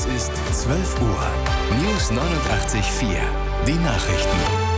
Es ist 12 Uhr. News 89.4. Die Nachrichten.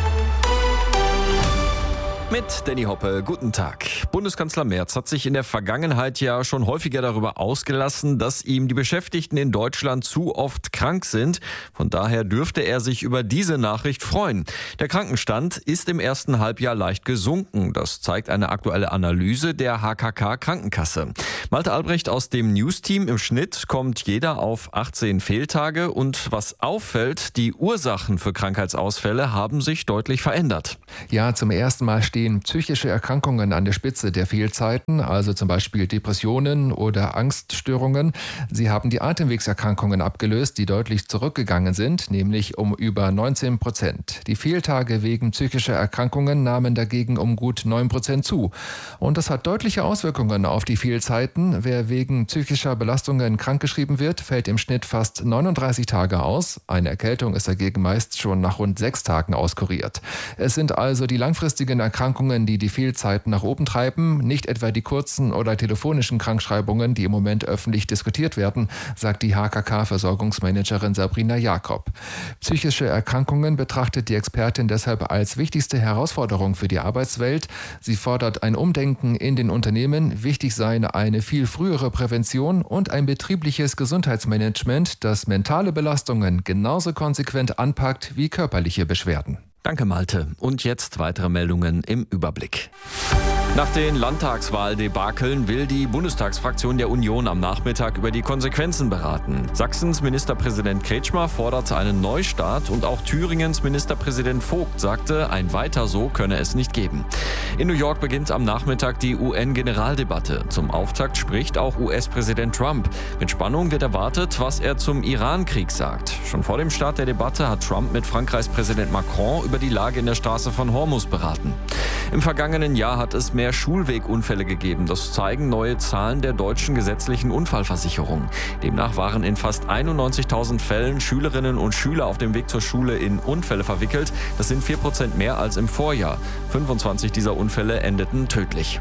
Mit Danny Hoppe, guten Tag. Bundeskanzler Merz hat sich in der Vergangenheit ja schon häufiger darüber ausgelassen, dass ihm die Beschäftigten in Deutschland zu oft krank sind. Von daher dürfte er sich über diese Nachricht freuen. Der Krankenstand ist im ersten Halbjahr leicht gesunken. Das zeigt eine aktuelle Analyse der HKK Krankenkasse. Malte Albrecht aus dem News-Team: Im Schnitt kommt jeder auf 18 Fehltage. Und was auffällt, die Ursachen für Krankheitsausfälle haben sich deutlich verändert. Ja, zum ersten Mal stehen psychische Erkrankungen an der Spitze der Fehlzeiten, also zum Beispiel Depressionen oder Angststörungen. Sie haben die Atemwegserkrankungen abgelöst, die deutlich zurückgegangen sind, nämlich um über 19%. Die Fehltage wegen psychischer Erkrankungen nahmen dagegen um gut 9% zu. Und das hat deutliche Auswirkungen auf die Fehlzeiten. Wer wegen psychischer Belastungen krankgeschrieben wird, fällt im Schnitt fast 39 Tage aus. Eine Erkältung ist dagegen meist schon nach rund 6 Tagen auskuriert. Es sind also die langfristigen Erkrankungen, die die Fehlzeiten nach oben treiben, nicht etwa die kurzen oder telefonischen Krankschreibungen, die im Moment öffentlich diskutiert werden, sagt die HKK-Versorgungsmanagerin Sabrina Jakob. Psychische Erkrankungen betrachtet die Expertin deshalb als wichtigste Herausforderung für die Arbeitswelt. Sie fordert ein Umdenken in den Unternehmen. Wichtig sei eine viel frühere Prävention und ein betriebliches Gesundheitsmanagement, das mentale Belastungen genauso konsequent anpackt wie körperliche Beschwerden. Danke, Malte. Und jetzt weitere Meldungen im Überblick. Nach den Landtagswahldebakeln will die Bundestagsfraktion der Union am Nachmittag über die Konsequenzen beraten. Sachsens Ministerpräsident Kretschmer forderte einen Neustart und auch Thüringens Ministerpräsident Vogt sagte, ein Weiter so könne es nicht geben. In New York beginnt am Nachmittag die UN-Generaldebatte. Zum Auftakt spricht auch US-Präsident Trump. Mit Spannung wird erwartet, was er zum Iran-Krieg sagt. Schon vor dem Start der Debatte hat Trump mit Frankreichs Präsident Macron über die Lage in der Straße von Hormuz beraten. Im vergangenen Jahr hat es mehr Schulwegunfälle gegeben. Das zeigen neue Zahlen der deutschen gesetzlichen Unfallversicherung. Demnach waren in fast 91.000 Fällen Schülerinnen und Schüler auf dem Weg zur Schule in Unfälle verwickelt. Das sind 4% mehr als im Vorjahr. 25 dieser Unfälle endeten tödlich.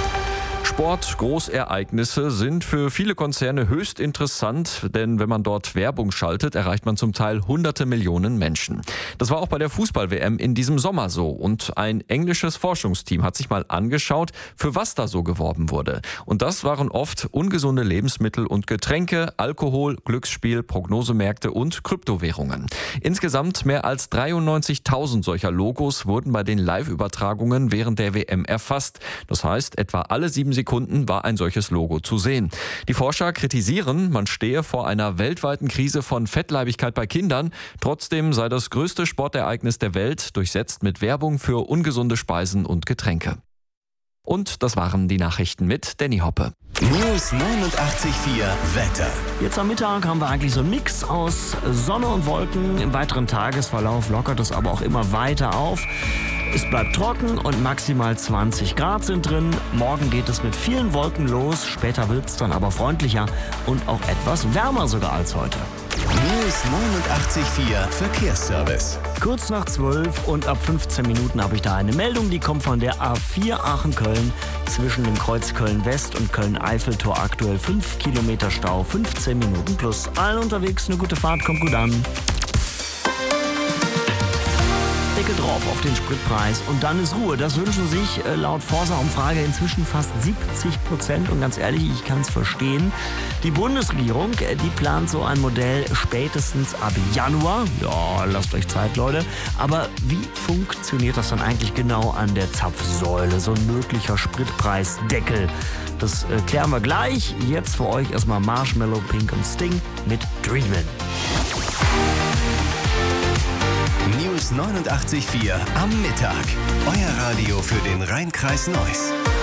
Sport, Großereignisse sind für viele Konzerne höchst interessant, denn wenn man dort Werbung schaltet, erreicht man zum Teil hunderte Millionen Menschen. Das war auch bei der Fußball-WM in diesem Sommer so. Und ein englisches Forschungsteam hat sich mal angeschaut, für was da so geworben wurde. Und das waren oft ungesunde Lebensmittel und Getränke, Alkohol, Glücksspiel, Prognosemärkte und Kryptowährungen. Insgesamt mehr als 93.000 solcher Logos wurden bei den Live-Übertragungen während der WM erfasst. Das heißt, etwa alle 7 Sekunden war ein solches Logo zu sehen. Die Forscher kritisieren, man stehe vor einer weltweiten Krise von Fettleibigkeit bei Kindern. Trotzdem sei das größte Sportereignis der Welt durchsetzt mit Werbung für ungesunde Speisen und Getränke. Und das waren die Nachrichten mit Danny Hoppe. News 89.4 Wetter. Jetzt am Mittag haben wir eigentlich so einen Mix aus Sonne und Wolken. Im weiteren Tagesverlauf lockert es aber auch immer weiter auf. Es bleibt trocken und maximal 20 Grad sind drin. Morgen geht es mit vielen Wolken los. Später wird es dann aber freundlicher und auch etwas wärmer sogar als heute. News 89.4 Verkehrsservice. Kurz nach 12 und ab 15 Minuten habe ich da eine Meldung, die kommt von der A4 Aachen-Köln. Zwischen dem Kreuz Köln-West und Köln-Eiffeltor aktuell 5 Kilometer Stau, 15 Minuten plus. Allen unterwegs eine gute Fahrt, kommt gut an. Deckel drauf auf den Spritpreis und dann ist Ruhe. Das wünschen sich laut Forsa-Umfrage inzwischen fast 70%. Und ganz ehrlich, ich kann es verstehen. Die Bundesregierung, die plant so ein Modell spätestens ab Januar. Ja, lasst euch Zeit, Leute. Aber wie funktioniert das dann eigentlich genau an der Zapfsäule? So ein möglicher Spritpreisdeckel. Das klären wir gleich. Jetzt für euch erstmal Marshmallow, Pink und Sting mit Dreamin'. News 89.4 am Mittag. Euer Radio für den Rhein-Kreis Neuss.